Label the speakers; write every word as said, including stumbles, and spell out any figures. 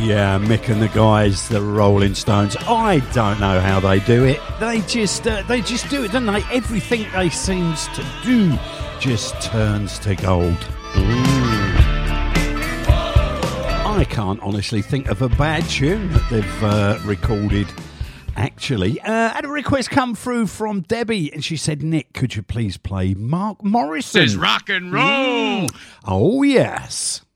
Speaker 1: Yeah, Mick and the guys, the Rolling Stones. I don't know how they do it. They just, uh, they just do it, don't they? Everything they seems to do just turns to gold. Ooh. I can't honestly think of a bad tune that they've uh, recorded. Actually, uh, had a request come through from Debbie, and she said, "Nick, could you please play Mark Morrison?"
Speaker 2: This is rock and roll.
Speaker 1: Mm. Oh yes.